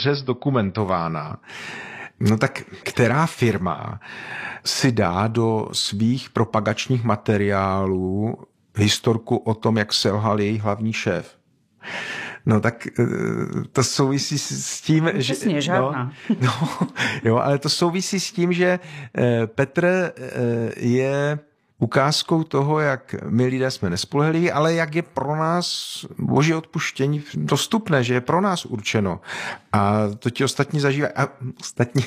dobře zdokumentována. No tak která firma si dá do svých propagačních materiálů historku o tom, jak selhal její hlavní šéf? No tak to souvisí s tím, přesně, žádná. Jo, ale to souvisí s tím, že Petr je ukázkou toho, jak my lidé jsme nespolehliví, ale jak je pro nás boží odpuštění dostupné, že je pro nás určeno. A to ti ostatní zažívají. A ostatně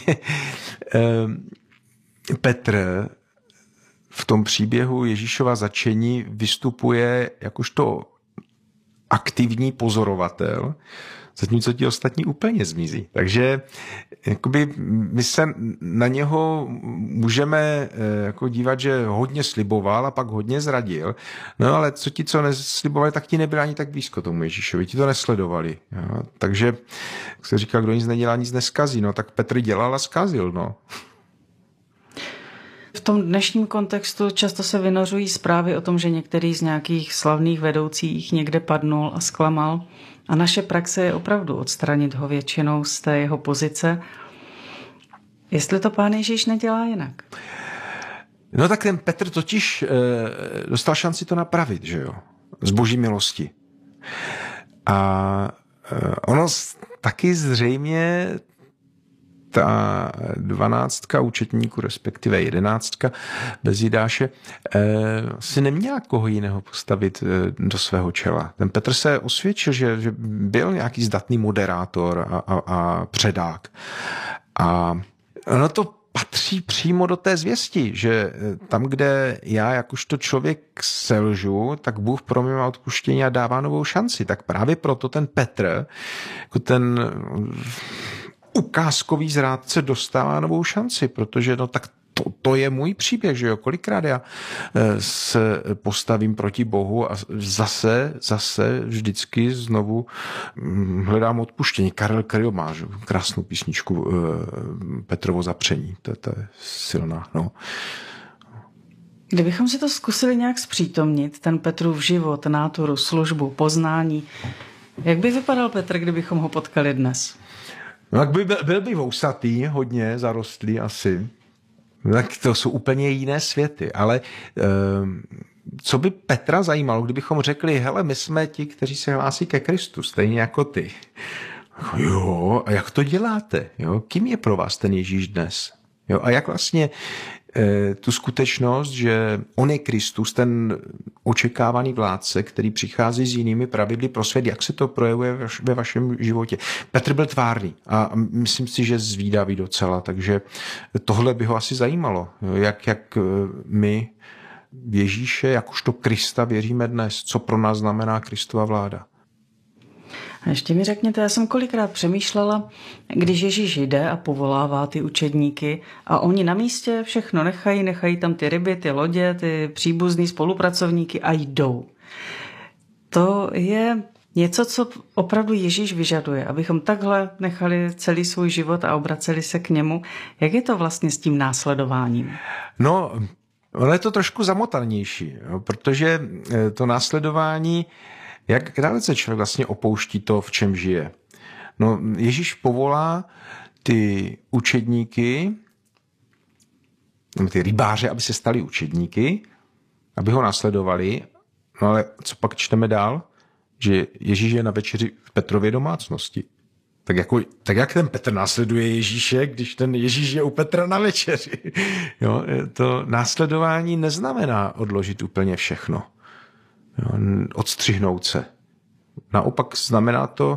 Petr v tom příběhu Ježíšova začení vystupuje jakožto aktivní pozorovatel, zatímco ti ostatní úplně zmizí. Takže jakoby my se na něho můžeme jako dívat, že hodně sliboval a pak hodně zradil. No ale co neslibovali, tak ti nebyli ani tak blízko tomu Ježíšovi, ti to nesledovali. Jo? Takže, jak se říká, kdo nic nedělá, nic neskazí. No tak Petr dělal a zkazil. No. V tom dnešním kontextu často se vynořují zprávy o tom, že některý z nějakých slavných vedoucích někde padnul a zklamal. A naše praxe je opravdu odstranit ho většinou z té jeho pozice. Jestli to Pán Ježíš nedělá jinak? No tak ten Petr totiž dostal šanci to napravit, že jo? Z boží milosti. A ono taky zřejmě ta 12 účetníků, respektive 11 bez Jidáše, si neměla koho jiného postavit do svého čela. Ten Petr se osvědčil, že byl nějaký zdatný moderátor a předák. A ono to patří přímo do té zvěsti, že tam, kde já jakožto člověk selžu, tak Bůh pro mě má odpuštění a dává novou šanci. Tak právě proto ten Petr, jako ten ukázkový zrádce, dostává novou šanci, protože no tak to je můj příběh, že jo, kolikrát já se postavím proti Bohu a zase vždycky znovu hledám odpuštění. Karel Kryl má krásnou písničku Petrovo zapření, to je silná, no. Kdybychom si to zkusili nějak zpřítomnit, ten Petrův život, náturu, službu, poznání, jak by vypadal Petr, kdybychom ho potkali dnes? No tak byl by vousatý, hodně zarostlý asi. Tak to jsou úplně jiné světy, ale co by Petra zajímalo, kdybychom řekli, hele, my jsme ti, kteří se hlásí ke Kristu, stejně jako ty. Jo, a jak to děláte? Jo? Kým je pro vás ten Ježíš dnes? Jo? A jak vlastně tu skutečnost, že on je Kristus, ten očekávaný vládce, který přichází s jinými pravidly pro svět, jak se to projevuje ve vašem životě. Petr byl tvárný a myslím si, že zvídavý docela, takže tohle by ho asi zajímalo, jak my Ježíše, jakožto Krista věříme dnes, co pro nás znamená Kristova vláda. A ještě mi řekněte, já jsem kolikrát přemýšlela, když Ježíš jde a povolává ty učedníky a oni na místě všechno nechají tam ty ryby, ty lodě, ty příbuzný spolupracovníky a jdou. To je něco, co opravdu Ježíš vyžaduje, abychom takhle nechali celý svůj život a obraceli se k němu. Jak je to vlastně s tím následováním? No, ono je to trošku zamotanější, protože to následování, jak dalece člověk vlastně opouští to, v čem žije. No, Ježíš povolá ty učedníky, ty rybáře, aby se stali učedníky, aby ho následovali. No ale co pak čteme dál? Že Ježíš je na večeři v Petrově domácnosti. Tak jak ten Petr následuje Ježíše, když ten Ježíš je u Petra na večeři? Jo, to následování neznamená odložit úplně všechno. Jo, odstřihnout se. Naopak znamená to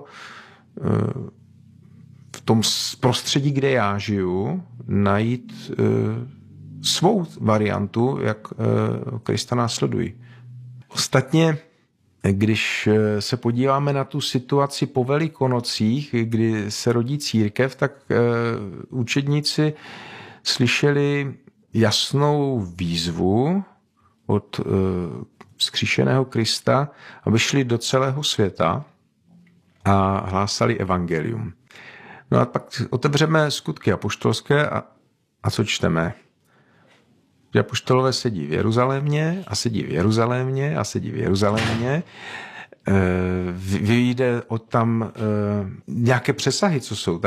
v tom prostředí, kde já žiju, najít svou variantu, jak Krista následují. Ostatně, když se podíváme na tu situaci po Velikonocích, kdy se rodí církev, tak učedníci slyšeli jasnou výzvu od vzkříšeného Krista, aby šli do celého světa a hlásali evangelium. No a pak otevřeme Skutky apoštolské a co čteme? Že apoštolové sedí v Jeruzalémě a sedí v Jeruzalémě a sedí v Jeruzalémě. Vyjde od tam nějaké přesahy, co jsou.